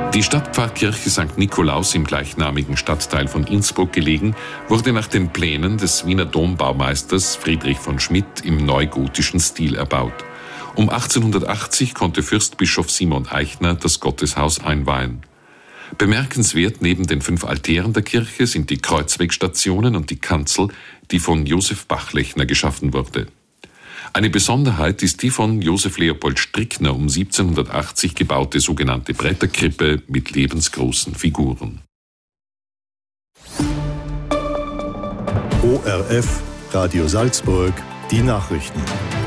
Die Stadtpfarrkirche St. Nikolaus im gleichnamigen Stadtteil von Innsbruck gelegen, wurde nach den Plänen des Wiener Dombaumeisters Friedrich von Schmidt im neugotischen Stil erbaut. Um 1880 konnte Fürstbischof Simon Eichner das Gotteshaus einweihen. Bemerkenswert neben den 5 Altären der Kirche sind die Kreuzwegstationen und die Kanzel, die von Josef Bachlechner geschaffen wurde. Eine Besonderheit ist die von Josef Leopold Strickner um 1780 gebaute sogenannte Bretterkrippe mit lebensgroßen Figuren. ORF, Radio Salzburg, die Nachrichten.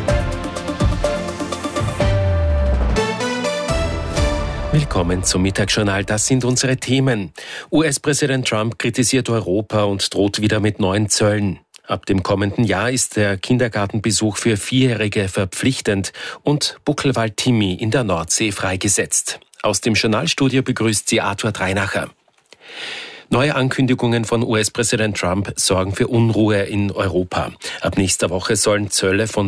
Willkommen zum Mittagsjournal. Das sind unsere Themen. US-Präsident Trump kritisiert Europa und droht wieder mit neuen Zöllen. Ab dem kommenden Jahr ist der Kindergartenbesuch für 4-Jährige verpflichtend und Buckelwald Timmi in der Nordsee freigesetzt. Aus dem Journalstudio begrüßt sie Arthur Dreinacher. Neue Ankündigungen von US-Präsident Trump sorgen für Unruhe in Europa. Ab nächster Woche sollen Zölle von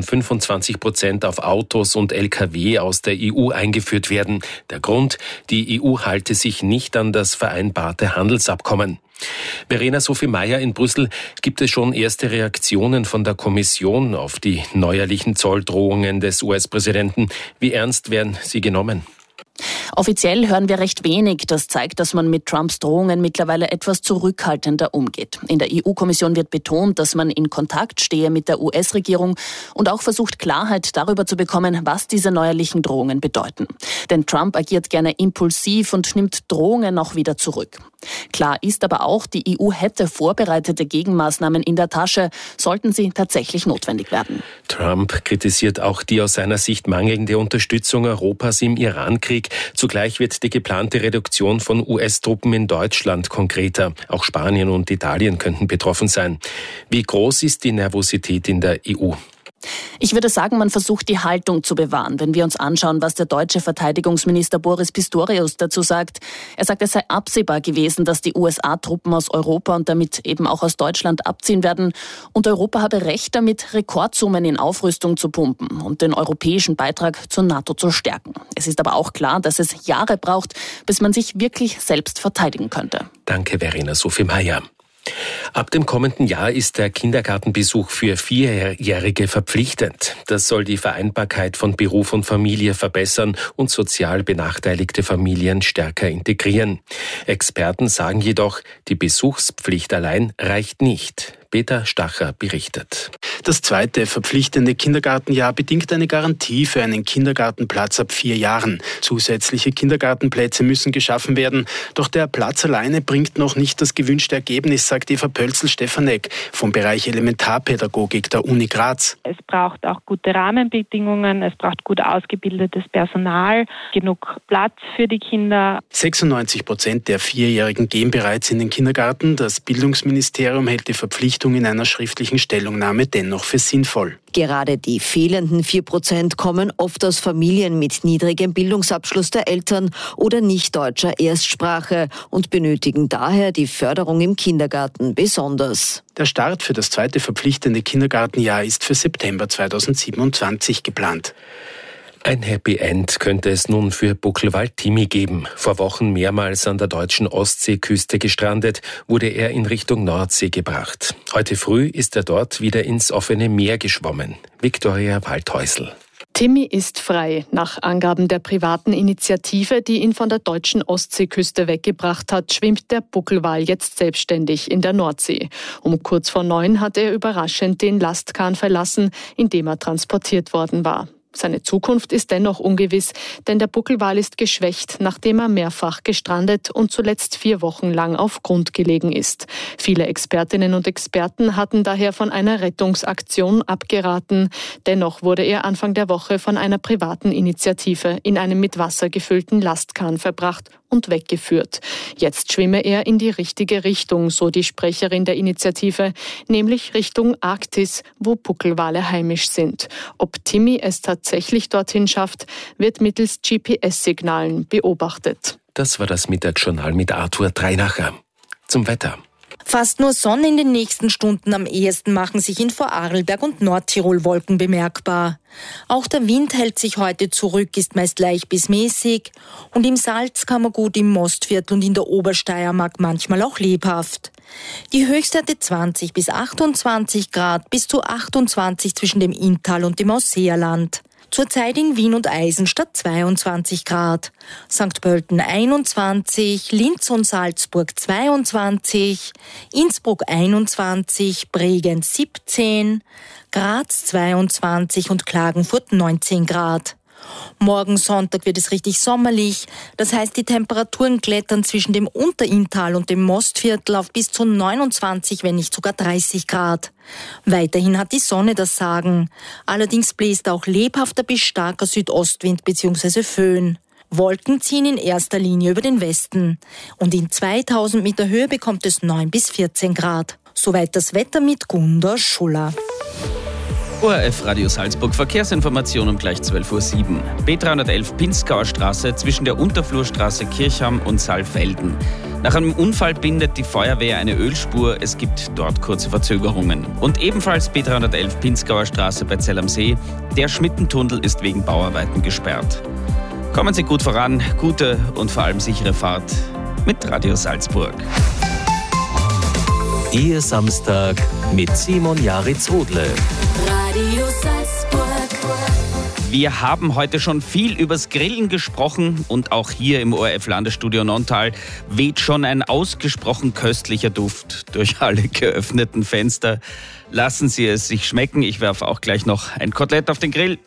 25% auf Autos und Lkw aus der EU eingeführt werden. Der Grund: die EU halte sich nicht an das vereinbarte Handelsabkommen. Verena Sophie Mayer in Brüssel, gibt es schon erste Reaktionen von der Kommission auf die neuerlichen Zolldrohungen des US-Präsidenten? Wie ernst werden sie genommen? Offiziell hören wir recht wenig. Das zeigt, dass man mit Trumps Drohungen mittlerweile etwas zurückhaltender umgeht. In der EU-Kommission wird betont, dass man in Kontakt stehe mit der US-Regierung und auch versucht, Klarheit darüber zu bekommen, was diese neuerlichen Drohungen bedeuten. Denn Trump agiert gerne impulsiv und nimmt Drohungen auch wieder zurück. Klar ist aber auch, die EU hätte vorbereitete Gegenmaßnahmen in der Tasche, sollten sie tatsächlich notwendig werden. Trump kritisiert auch die aus seiner Sicht mangelnde Unterstützung Europas im Iran-Krieg. Zugleich wird die geplante Reduktion von US-Truppen in Deutschland konkreter. Auch Spanien und Italien könnten betroffen sein. Wie groß ist die Nervosität in der EU? Ich würde sagen, man versucht, die Haltung zu bewahren, wenn wir uns anschauen, was der deutsche Verteidigungsminister Boris Pistorius dazu sagt. Er sagt, es sei absehbar gewesen, dass die USA Truppen aus Europa und damit eben auch aus Deutschland abziehen werden. Und Europa habe Recht damit, Rekordsummen in Aufrüstung zu pumpen und den europäischen Beitrag zur NATO zu stärken. Es ist aber auch klar, dass es Jahre braucht, bis man sich wirklich selbst verteidigen könnte. Danke, Verena Sophie Mayer. Ab dem kommenden Jahr ist der Kindergartenbesuch für 4-Jährige verpflichtend. Das soll die Vereinbarkeit von Beruf und Familie verbessern und sozial benachteiligte Familien stärker integrieren. Experten sagen jedoch, die Besuchspflicht allein reicht nicht. Peter Stacher berichtet. Das zweite verpflichtende Kindergartenjahr bedingt eine Garantie für einen Kindergartenplatz ab 4 Jahren. Zusätzliche Kindergartenplätze müssen geschaffen werden. Doch der Platz alleine bringt noch nicht das gewünschte Ergebnis, sagt Eva Pölzl-Stefanek vom Bereich Elementarpädagogik der Uni Graz. Es braucht auch gute Rahmenbedingungen, es braucht gut ausgebildetes Personal, genug Platz für die Kinder. 96% der 4-Jährigen gehen bereits in den Kindergarten. Das Bildungsministerium hält die Verpflichtung in einer schriftlichen Stellungnahme dennoch für sinnvoll. Gerade die fehlenden 4% kommen oft aus Familien mit niedrigem Bildungsabschluss der Eltern oder nicht deutscher Erstsprache und benötigen daher die Förderung im Kindergarten besonders. Der Start für das zweite verpflichtende Kindergartenjahr ist für September 2027 geplant. Ein Happy End könnte es nun für Buckelwald Timmi geben. Vor Wochen mehrmals an der deutschen Ostseeküste gestrandet, wurde er in Richtung Nordsee gebracht. Heute früh ist er dort wieder ins offene Meer geschwommen. Viktoria Waldhäusl. Timmi ist frei. Nach Angaben der privaten Initiative, die ihn von der deutschen Ostseeküste weggebracht hat, schwimmt der Buckelwal jetzt selbstständig in der Nordsee. Um kurz vor 9 hat er überraschend den Lastkahn verlassen, in dem er transportiert worden war. Seine Zukunft ist dennoch ungewiss, denn der Buckelwal ist geschwächt, nachdem er mehrfach gestrandet und zuletzt 4 Wochen lang auf Grund gelegen ist. Viele Expertinnen und Experten hatten daher von einer Rettungsaktion abgeraten. Dennoch wurde er Anfang der Woche von einer privaten Initiative in einem mit Wasser gefüllten Lastkahn verbracht und weggeführt. Jetzt schwimme er in die richtige Richtung, so die Sprecherin der Initiative, nämlich Richtung Arktis, wo Buckelwale heimisch sind. Ob Timmi es tatsächlich dorthin schafft, wird mittels GPS-Signalen beobachtet. Das war das Mittagsjournal mit Arthur Dreinacher. Zum Wetter. Fast nur Sonne in den nächsten Stunden. Am ehesten machen sich in Vorarlberg und Nordtirol Wolken bemerkbar. Auch der Wind hält sich heute zurück, ist meist leicht bis mäßig. Und im Salzkammergut, im Mostviertel und in der Obersteiermark manchmal auch lebhaft. Die Höchstwerte 20 bis 28 Grad, bis zu 28 zwischen dem Inntal und dem Ausseerland. Zurzeit in Wien und Eisenstadt 22 Grad, St. Pölten 21, Linz und Salzburg 22, Innsbruck 21, Bregenz 17, Graz 22 und Klagenfurt 19 Grad. Morgen Sonntag wird es richtig sommerlich, das heißt, die Temperaturen klettern zwischen dem Unterinntal und dem Mostviertel auf bis zu 29, wenn nicht sogar 30 Grad. Weiterhin hat die Sonne das Sagen. Allerdings bläst auch lebhafter bis starker Südostwind bzw. Föhn. Wolken ziehen in erster Linie über den Westen. Und in 2000 Meter Höhe bekommt es 9 bis 14 Grad. Soweit das Wetter mit Gunda Schuller. ORF Radio Salzburg, Verkehrsinformation um gleich 12.07 Uhr. B311 Pinzgauer Straße zwischen der Unterflurstraße Kirchham und Saalfelden. Nach einem Unfall bindet die Feuerwehr eine Ölspur. Es gibt dort kurze Verzögerungen. Und ebenfalls B311 Pinzgauer Straße bei Zell am See. Der Schmittentunnel ist wegen Bauarbeiten gesperrt. Kommen Sie gut voran, gute und vor allem sichere Fahrt mit Radio Salzburg. Ihr Samstag mit Simon Jaritz-Hodle. Radio Salzburg. Wir haben heute schon viel übers Grillen gesprochen und auch hier im ORF-Landesstudio Nonntal weht schon ein ausgesprochen köstlicher Duft durch alle geöffneten Fenster. Lassen Sie es sich schmecken. Ich werfe auch gleich noch ein Kotelett auf den Grill.